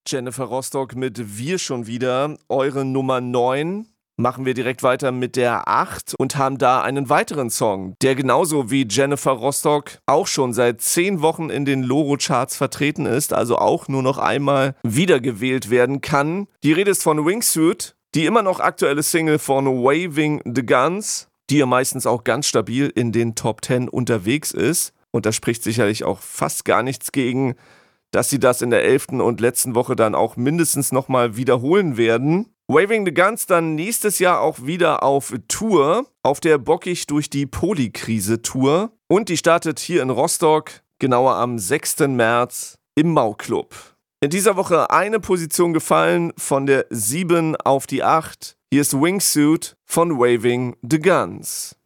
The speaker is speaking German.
Jennifer Rostock mit Wir schon wieder, eure Nummer 9. Machen wir direkt weiter mit der 8 und haben da einen weiteren Song, der genauso wie Jennifer Rostock auch schon seit 10 Wochen in den Loro-Charts vertreten ist, also auch nur noch einmal wiedergewählt werden kann. Die Rede ist von Wingsuit, die immer noch aktuelle Single von Waving the Guns, die ja meistens auch ganz stabil in den Top 10 unterwegs ist. Und da spricht sicherlich auch fast gar nichts gegen, dass sie das in der 11. und letzten Woche dann auch mindestens nochmal wiederholen werden. Waving the Guns dann nächstes Jahr auch wieder auf Tour, auf der Bockig durch die Polikrise-Tour. Und die startet hier in Rostock, genauer am 6. März im Mau-Club. In dieser Woche eine Position gefallen, von der 7 auf die 8. Hier ist Wingsuit von Waving the Guns.